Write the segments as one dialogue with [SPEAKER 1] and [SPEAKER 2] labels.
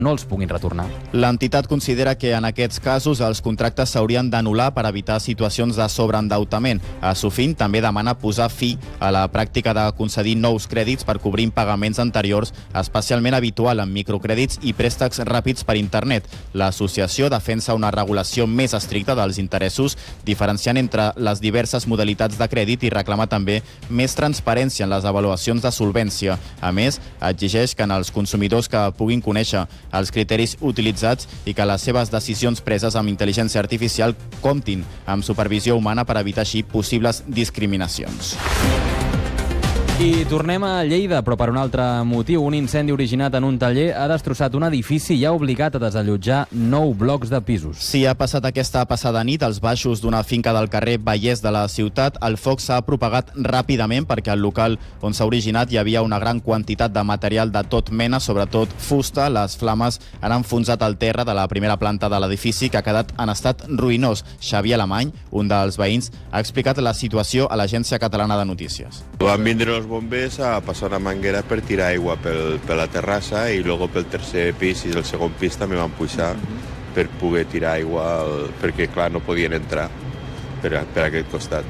[SPEAKER 1] no els puguin retornar.
[SPEAKER 2] L'entitat considera que en aquests casos els contractes s'haurien d'anul·lar per evitar situacions de sobreendeutament. A Sofin també demana posar fi a la pràctica de concedir nous crèdits per cobrir impagaments anteriors, especialment habitual en microcrèdits i préstecs ràpids per internet. L'associació defensa una regulació més estricta dels interessos, diferenciant entre les diverses modalitats de crèdit, i reclama també més transparència en les avaluacions de solvència. A més, exigeix que en els consumidors que puguin conèixer els criteris utilitzats i que les seves decisions preses amb intel·ligència artificial comptin amb supervisió humana per evitar així possibles discriminacions.
[SPEAKER 1] I tornem a Lleida, però per un altre motiu. Un incendi originat en un taller ha destrossat un edifici i ha obligat a desallotjar 9 blocs de pisos.
[SPEAKER 2] Sí, ha passat aquesta passada nit als baixos d'una finca del carrer Vallès de la ciutat. El foc s'ha propagat ràpidament perquè al local on s'ha originat hi havia una gran quantitat de material de tot mena, sobretot fusta. Les flames han enfonsat el terra de la primera planta de l'edifici, que ha quedat en estat ruïnós. Xavier Alemany, un dels veïns, ha explicat la situació a l'Agència Catalana de Notícies.
[SPEAKER 3] Van vindre els bombers a passar una manguera per tirar aigua per la terrassa, i luego pel tercer pis i el segon pis també van pujar per poder tirar aigua, perquè clar, no podien entrar per aquest costat.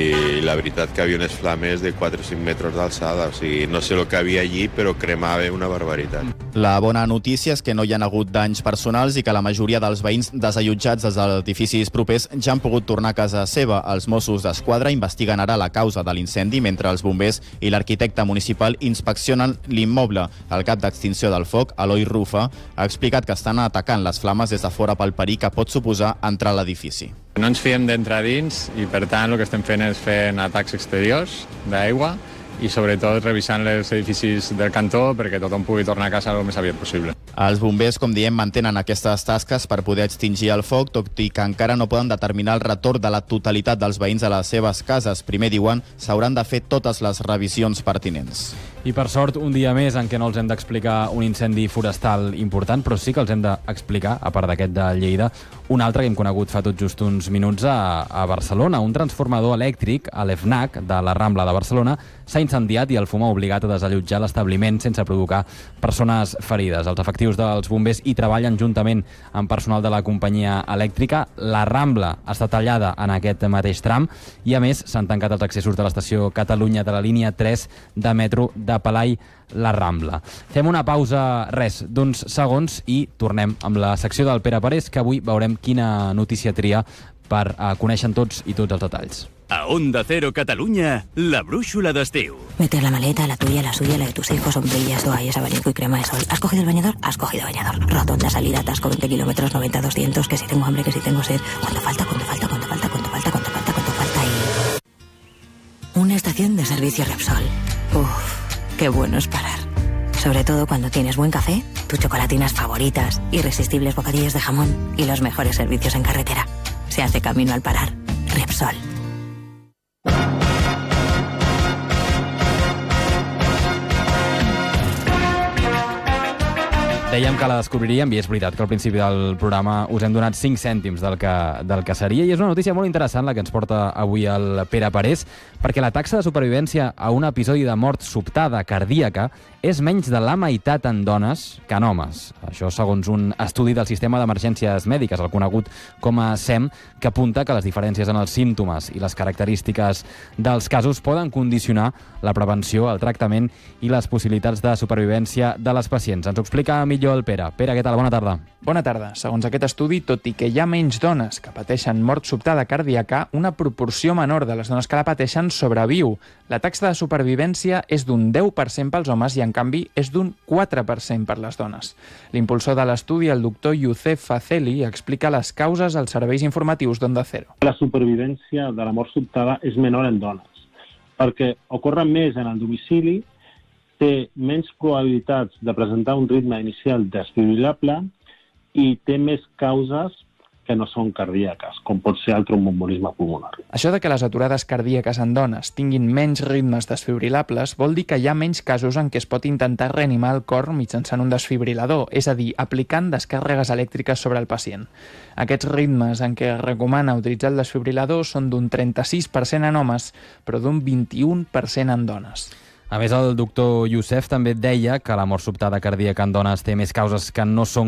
[SPEAKER 3] I la veritat que havia unes flames de 4 o 5 metres d'alçada, o sigui, no sé el que havia allí, però cremava una barbaritat.
[SPEAKER 2] La bona notícia és que no hi ha hagut danys personals i que la majoria dels veïns desallotjats dels edificis propers ja han pogut tornar a casa seva. Els Mossos d'Esquadra investiguen ara la causa de l'incendi, mentre els bombers i l'arquitecte municipal inspeccionen l'immoble. El cap d'extinció del foc, Eloi Rufa, ha explicat que estan atacant les flames des de fora pel perill que pot suposar entrar a l'edifici.
[SPEAKER 4] No ens fiem d'entrar dins i, per tant, el que estem fent és fer atacs exteriors d'aigua i, sobretot, revisant els edificis del cantó perquè tothom pugui tornar a casa el més aviat possible.
[SPEAKER 2] Els bombers, com diem, mantenen aquestes tasques per poder extingir el foc, tot i que encara no poden determinar el retorn de la totalitat dels veïns a les seves cases. Primer, diuen, s'hauran de fer totes les revisions pertinents.
[SPEAKER 1] I per sort, un dia més en què no els hem d'explicar un incendi forestal important, però sí que els hem d'explicar, a part d'aquest de Lleida, un altre que hem conegut fa tot just uns minuts a Barcelona. Un transformador elèctric a l'EFNAC de la Rambla de Barcelona s'ha incendiat i el fum ha obligat a desallotjar l'establiment sense provocar persones ferides. Els efectius dels bombers hi treballen juntament amb personal de la companyia elèctrica. La Rambla està tallada en aquest mateix tram i, a més, s'han tancat els accessos de l'estació Catalunya de la línia 3 de metro de Palai la Rambla. Fem una pausa, d'uns segons, i tornem amb la secció del Pere Parés, que avui veurem quina notícia tria per conèixer tots i tots els detalls.
[SPEAKER 5] A Onda Cero Cataluña, la brújula d'estiu.
[SPEAKER 6] Meter la maleta, la tuya, la suya, la de tus hijos, sombrillas, toallas, abanico y crema de sol. ¿Has cogido el bañador? Has cogido bañador. Rotonda, salida, atasco, 20 kilómetros, 90, 200, que si tengo hambre, que si tengo sed. ¿Cuánto falta? ¿Cuánto falta? ¿Cuánto falta? ¿Cuánto falta? ¿Cuánto falta? ¿Cuánto falta? Y... una estación de servicio Repsol. Uf, qué bueno es parar. Sobre todo cuando tienes buen café, tus chocolatinas favoritas, irresistibles bocadillos de jamón y los mejores servicios en carretera. Se hace camino al parar. Repsol.
[SPEAKER 1] Dèiem que la descobriríem i és veritat que al principi del programa us hem donat 5 cèntims del que seria, i és una notícia molt interessant la que ens porta avui el Pere Parés, perquè la taxa de supervivència a un episodi de mort sobtada cardíaca és menys de la meitat en dones que en homes. Això segons un estudi del Sistema d'Emergències Mèdiques, el conegut com a SEM, que apunta que les diferències en els símptomes i les característiques dels casos poden condicionar la prevenció, el tractament i les possibilitats de supervivència de les pacients. Ens ho explica millor el Pere. Pere, què tal? Bona tarda.
[SPEAKER 7] Bona tarda. Segons aquest estudi, tot i que hi ha menys dones que pateixen mort sobtada cardíaca, una proporció menor de les dones que la pateixen sobreviu. La taxa de supervivència és d'un 10% pels homes i, en canvi, és d'un 4% per les dones. L'impulsor de l'estudi, el doctor Youssef Fazeli, explica les causes als serveis informatius d'Onda Cero.
[SPEAKER 8] La supervivència de la mort sobtada és menor en dones, perquè ocorre més en el domicili, té menys probabilitats de presentar un ritme inicial desfibrilable i té més causes que no són cardíaques, com pot ser el trombombolisme pulmonar.
[SPEAKER 7] Això de que les aturades cardíaques en dones tinguin menys ritmes desfibrilables vol dir que hi ha menys casos en què es pot intentar reanimar el cor mitjançant un desfibrilador, és a dir, aplicant descàrregues elèctriques sobre el pacient. Aquests ritmes en què es recomana utilitzar el desfibrilador són d'un 36% en homes, però d'un 21% en dones.
[SPEAKER 1] A més, el doctor Youssef també deia que la mort sobtada cardíaca en dones té més causes que no són